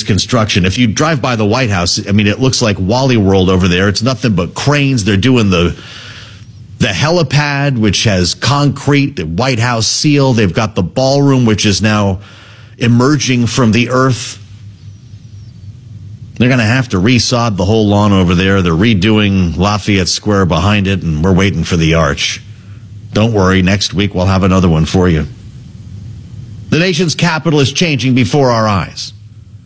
this construction. If you drive by the White House, I mean, it looks like Wally World over there. It's nothing but cranes. They're doing the helipad, which has concrete, the White House seal. They've got the ballroom, which is now emerging from the earth. They're going to have to resod the whole lawn over there. They're redoing Lafayette Square behind it, and we're waiting for the arch. Don't worry, next week we'll have another one for you. The nation's capital is changing before our eyes.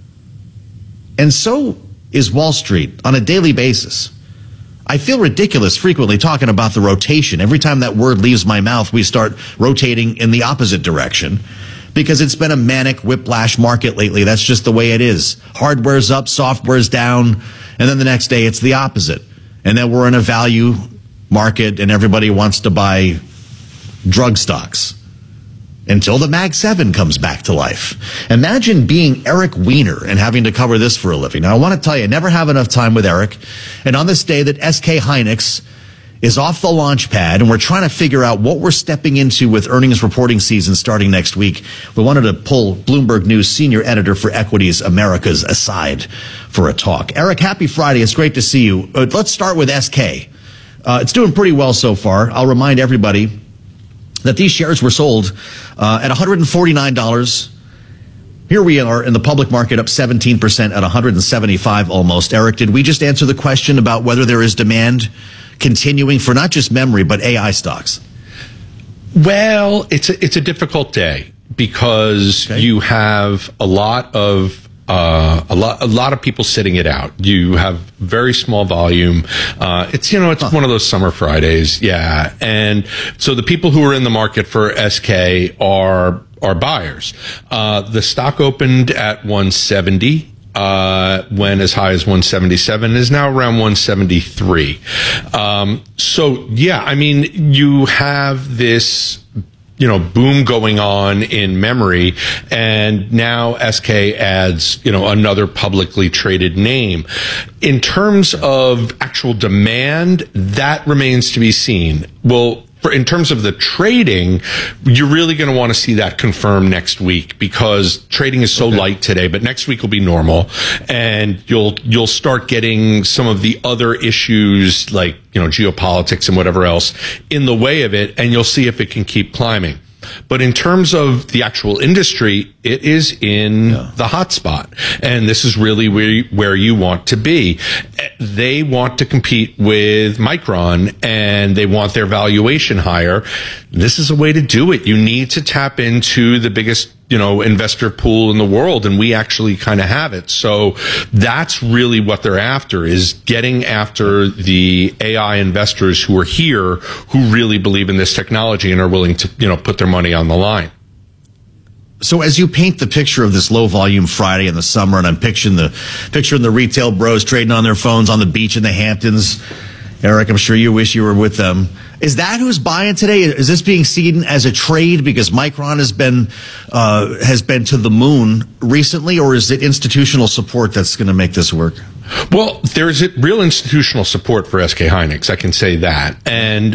And so is Wall Street on a daily basis. I feel ridiculous frequently talking about the rotation. Every time that word leaves my mouth, we start rotating in the opposite direction because it's been a manic whiplash market lately. That's just the way it is. Hardware's up, software's down, and then the next day it's the opposite. And then we're in a value market and everybody wants to buy drug stocks until the Mag 7 comes back to life. Imagine being Eric Weiner and having to cover this for a living. Now, I want to tell you, I never have enough time with Eric. And on this day that SK Hynix is off the launch pad and we're trying to figure out what we're stepping into with earnings reporting season starting next week, we wanted to pull Bloomberg News senior editor for Equities Americas aside for a talk. Eric, happy Friday. It's great to see you. Let's start with SK. It's doing pretty well so far. I'll remind everybody that these shares were sold at $149. Here we are in the public market, up 17% at $175 almost. Eric, did we just answer the question about whether there is demand continuing for not just memory, but AI stocks? Well, it's a difficult day because you have a lot of people sitting it out. You have very small volume. It's one of those summer Fridays. Yeah. And so the people who are in the market for SK are buyers. The stock opened at 170. Went as high as 177, is now around 173. So yeah, I mean, you have this boom going on in memory, and now SK adds, another publicly traded name. In terms of actual demand, that remains to be seen. Well, in terms of the trading, you're really going to want to see that confirmed next week because trading is so light today, but next week will be normal and you'll start getting some of the other issues like, geopolitics and whatever else in the way of it, and you'll see if it can keep climbing. But in terms of the actual industry, it is in the hot spot. And this is really where you want to be. They want to compete with Micron and they want their valuation higher. This is a way to do it. You need to tap into the biggest investor pool in the world, and we actually kind of have it. So that's really what they're after, is getting after the AI investors who are here, who really believe in this technology and are willing to, put their money on the line. So as you paint the picture of this low volume Friday in the summer, and I'm picturing the retail bros trading on their phones on the beach in the Hamptons, Eric, I'm sure you wish you were with them. Is that who's buying today? Is this being seen as a trade because Micron has been to the moon recently, or is it institutional support that's going to make this work? Well, there's real institutional support for SK Hynix. I can say that, and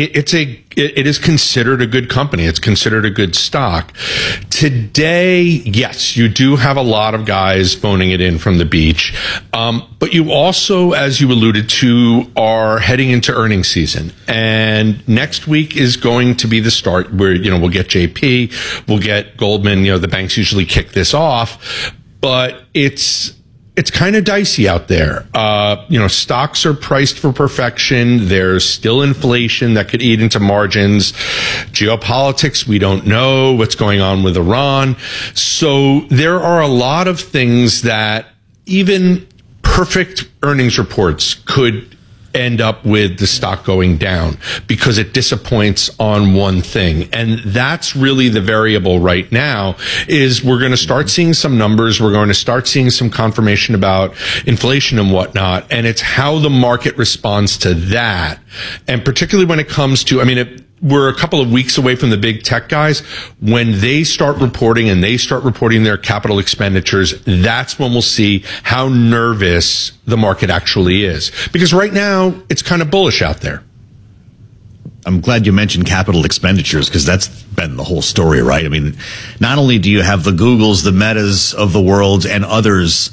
it is considered a good company. It's considered a good stock. Today, yes, you do have a lot of guys phoning it in from the beach, but you also, as you alluded to, are heading into earnings season, and next week is going to be the start where we'll get JP, we'll get Goldman. The banks usually kick this off, but it's kind of dicey out there. Stocks are priced for perfection. There's still inflation that could eat into margins. Geopolitics, we don't know what's going on with Iran. So there are a lot of things that even perfect earnings reports could end up with the stock going down because it disappoints on one thing. And that's really the variable right now, is we're going to start seeing some numbers. We're going to start seeing some confirmation about inflation and whatnot. And it's how the market responds to that. And particularly when it comes to, we're a couple of weeks away from the big tech guys. When they start reporting and they start reporting their capital expenditures, that's when we'll see how nervous the market actually is. Because right now, it's kind of bullish out there. I'm glad you mentioned capital expenditures because that's been the whole story, right? Not only do you have the Googles, the Metas of the world and others